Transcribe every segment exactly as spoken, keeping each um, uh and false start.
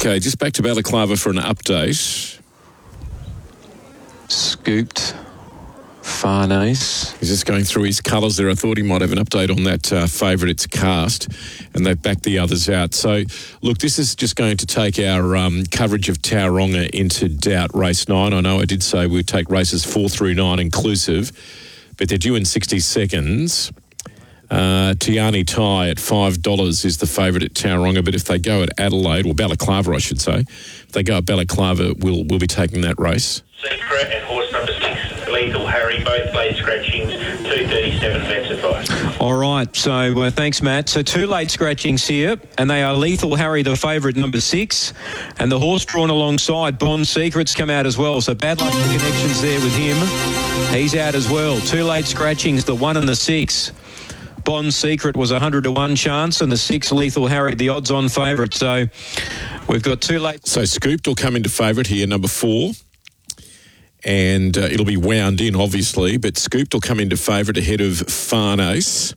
Okay, just back to Balaclava for an update. Scooped. Farnese. He's just going through his colours there. I thought he might have an update on that uh, favourite. It's Cast, and they've backed the others out. So, look, this is just going to take our um, coverage of Tauranga into doubt. Race nine. I know I did say we'd take races four through nine inclusive, but they're due in sixty seconds. Uh, Tiani Tai at five dollars is the favourite at Tauranga, but if they go at Adelaide, or Balaclava, I should say, if they go at Balaclava, we'll, we'll be taking that race. Secret and horse number six, Lethal Harry, both late scratchings, two thirty-seven vets advice. All right, so uh, thanks, Matt. So two late scratchings here, and they are Lethal Harry, the favourite, number six, and the horse drawn alongside, Bond Secret's come out as well. So bad luck for connections there with him. He's out as well. Two late scratchings, the one and the six. Bond Secret was a one hundred to one chance, and the six, Lethal Harry, the odds-on favourite. So we've got two late... So Scooped will come into favourite here, number four. And uh, it'll be wound in, obviously, but Scooped will come into favourite ahead of Farnese.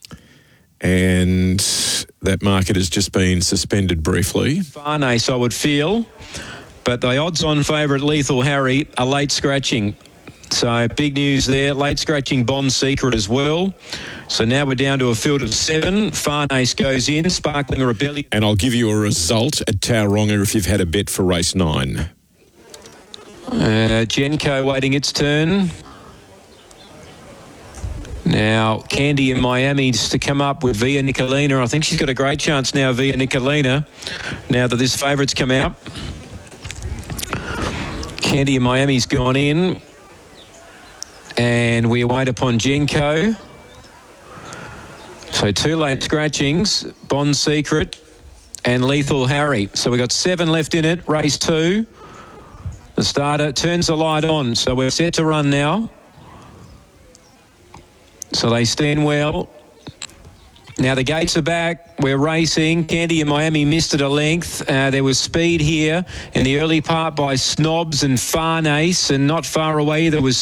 And that market has just been suspended briefly. Farnese, I would feel. But the odds-on favourite, Lethal Harry, a late scratching. So big news there. Late scratching Bond Secret as well. So now we're down to a field of seven. Farnese goes in. Sparkling Rebellion. And I'll give you a result at Tauranga if you've had a bet for race nine. Uh, Genco waiting its turn. Now, Candy in Miami's to come up with Via Nicolina. I think she's got a great chance now, Via Nicolina, now that this favourite's come out. Candy in Miami's gone in. And we await upon Genco. So two late scratchings, Bond Secret and Lethal Harry. So we've got seven left in it, race two. The starter turns the light on, so we're set to run now. So they stand well. Now the gates are back. We're racing. Candy in Miami missed it a length. Uh, there was speed here in the early part by Snobs and Farnese, and not far away there was